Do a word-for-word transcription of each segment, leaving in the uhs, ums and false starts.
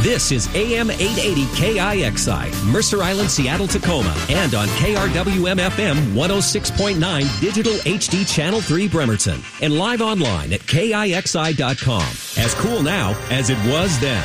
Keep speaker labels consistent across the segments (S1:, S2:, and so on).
S1: This is A M eight eighty K I X I, Mercer Island, Seattle, Tacoma, and on K R W M F M one oh six point nine Digital H D Channel three Bremerton, and live online at K I X I dot com. As cool now as it was then.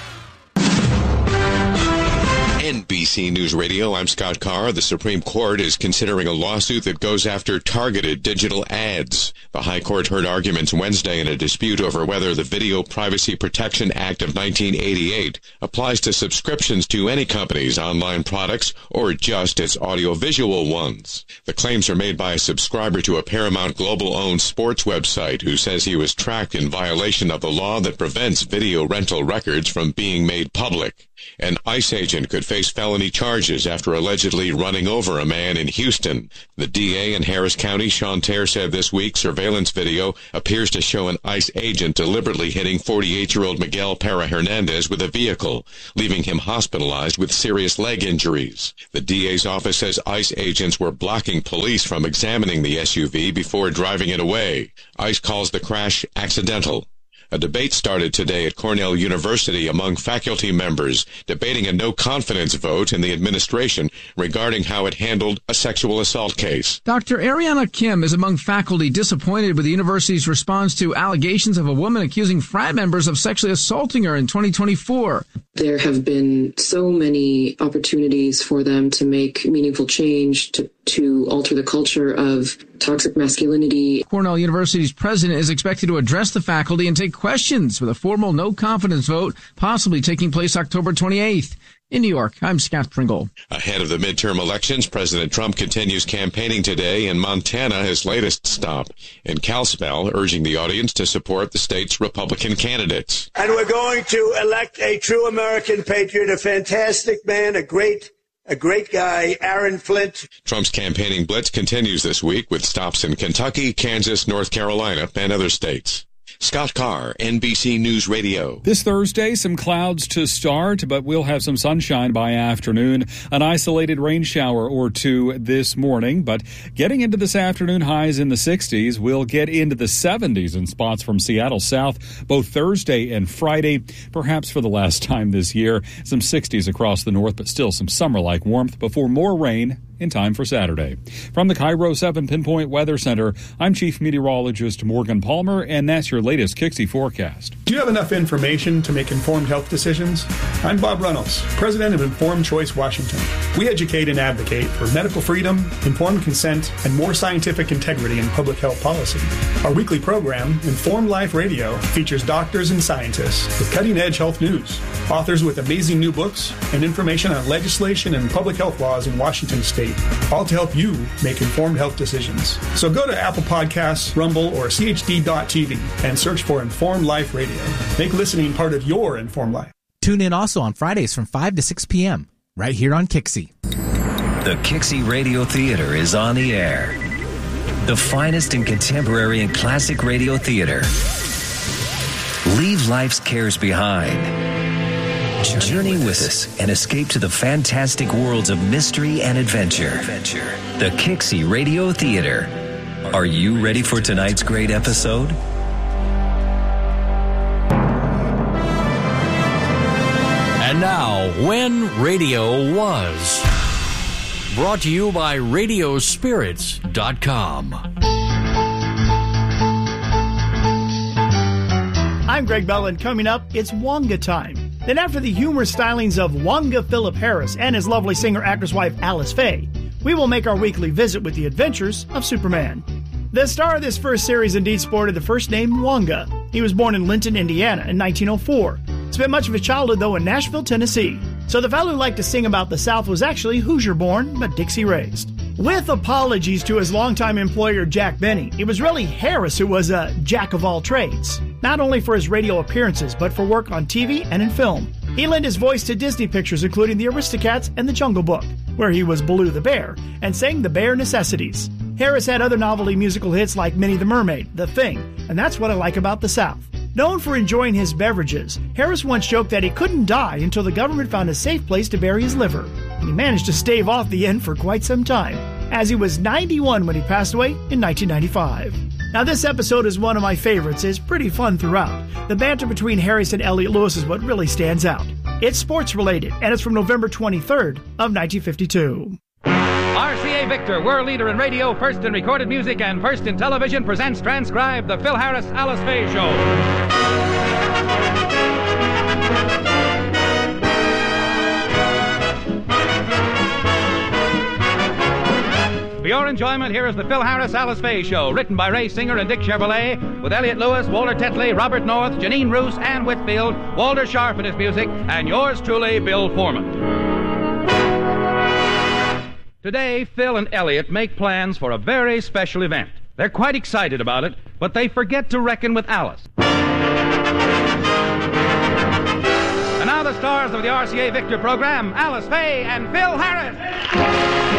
S2: N B C News Radio, I'm Scott Carr. The Supreme Court is considering a lawsuit that goes after targeted digital ads. The High Court heard arguments Wednesday in a dispute over whether the Video Privacy Protection Act of nineteen eighty-eight applies to subscriptions to any company's online products or just its audiovisual ones. The claims are made by a subscriber to a Paramount Global-owned sports website who says he was tracked in violation of the law that prevents video rental records from being made public. An ICE agent could face felony charges after allegedly running over a man in Houston. The D A in Harris County, Sean Terre, said this week surveillance video appears to show an ICE agent deliberately hitting forty-eight-year-old Miguel Parra Hernandez with a vehicle, leaving him hospitalized with serious leg injuries. The D A's office says ICE agents were blocking police from examining the S U V before driving it away. ICE calls the crash accidental. A debate started today at Cornell University among faculty members, debating a no-confidence vote in the administration regarding how it handled a sexual assault case.
S3: Doctor Ariana Kim is among faculty disappointed with the university's response to allegations of a woman accusing frat members of sexually assaulting her in twenty twenty-four.
S4: There have been so many opportunities for them to make meaningful change, to, to alter the culture of toxic masculinity.
S3: Cornell University's president is expected to address the faculty and take questions with a formal no-confidence vote possibly taking place October twenty-eighth. In New York, I'm Scott Pringle.
S2: Ahead of the midterm elections, President Trump continues campaigning today in Montana, his latest stop. In Kalispell, urging the audience to support the state's Republican candidates.
S5: And we're going to elect a true American patriot, a fantastic man, a great A great guy, Aaron Flint.
S2: Trump's campaigning blitz continues this week with stops in Kentucky, Kansas, North Carolina, and other states. Scott Carr, N B C News Radio.
S6: This Thursday, some clouds to start, but we'll have some sunshine by afternoon. An isolated rain shower or two this morning, but getting into this afternoon, highs in the sixties. We'll get into the seventies in spots from Seattle south, both Thursday and Friday, perhaps for the last time this year. Some sixties across the north, but still some summer-like warmth before more rain in time for Saturday. From the Cairo seven Pinpoint Weather Center, I'm Chief Meteorologist Morgan Palmer, and that's your latest Kixie forecast.
S7: Do you have enough information to make informed health decisions? I'm Bob Reynolds, president of Informed Choice Washington. We educate and advocate for medical freedom, informed consent, and more scientific integrity in public health policy. Our weekly program, Informed Life Radio, features doctors and scientists with cutting-edge health news, authors with amazing new books, and information on legislation and public health laws in Washington State, all to help you make informed health decisions. So go to Apple Podcasts, Rumble, or C H D dot T V and search for Informed Life Radio. Make listening part of your informed life.
S8: Tune in also on Fridays from five to six p.m. right here on Kixie.
S9: The Kixie Radio Theater is on the air. The finest in contemporary and classic radio theater. Leave life's cares behind. Journey with us and escape to the fantastic worlds of mystery and adventure. The Kixie Radio Theater. Are you ready for tonight's great episode?
S10: And now, When Radio Was. Brought to you by radio spirits dot com.
S11: I'm Greg Bell, and coming up, it's Wonga time. Then after the humorous stylings of Wonga Philip Harris and his lovely singer-actress wife Alice Faye, we will make our weekly visit with the adventures of Superman. The star of this first series indeed sported the first name Wonga. He was born in Linton, Indiana in nineteen oh four. Spent much of his childhood, though, in Nashville, Tennessee. So the fellow who liked to sing about the South was actually Hoosier-born, but Dixie-raised. With apologies to his longtime employer, Jack Benny, it was really Harris who was a jack of all trades. Not only for his radio appearances, but for work on T V and in film. He lent his voice to Disney pictures, including The Aristocats and The Jungle Book, where he was Baloo the Bear, and sang the Bear Necessities. Harris had other novelty musical hits like Minnie the Mermaid, The Thing, and that's what I like about the South. Known for enjoying his beverages, Harris once joked that he couldn't die until the government found a safe place to bury his liver. And he managed to stave off the end for quite some time, as he was ninety-one when he passed away in nineteen ninety-five. Now, this episode is one of my favorites. It's pretty fun throughout. The banter between Harris and Elliot Lewis is what really stands out. It's sports-related, and it's from November twenty-third of nineteen fifty-two.
S12: R C A Victor, world leader in radio, first in recorded music, and first in television, presents transcribed the Phil Harris Alice Faye Show. For your enjoyment, here is the Phil Harris Alice Faye Show, written by Ray Singer and Dick Chevrolet, with Elliot Lewis, Walter Tetley, Robert North, Janine Roos, Ann Whitfield, Walter Sharp in his music, and yours truly, Bill Foreman. Today, Phil and Elliot make plans for a very special event. They're quite excited about it, but they forget to reckon with Alice. And now the stars of the R C A Victor program, Alice Faye and Phil Harris.